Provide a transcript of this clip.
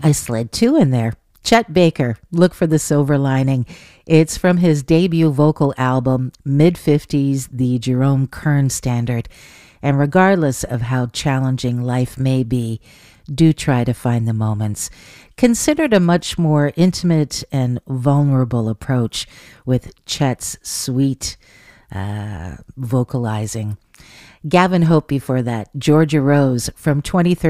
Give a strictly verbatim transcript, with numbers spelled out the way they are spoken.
I slid two in there. Chet Baker, Look for the Silver Lining. It's from his debut vocal album, mid fifties, the Jerome Kern Standard. And regardless of how challenging life may be, do try to find the moments. Considered a much more intimate and vulnerable approach with Chet's sweet uh, vocalizing. Gavin Hope before that, Georgia Rose from twenty thirteen.